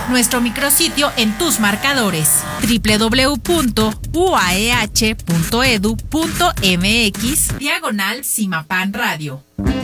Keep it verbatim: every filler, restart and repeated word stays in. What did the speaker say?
nuestro micrositio en tus marcadores doble u doble u doble u punto u a e h punto e d u punto m x diagonal Simapan Radio.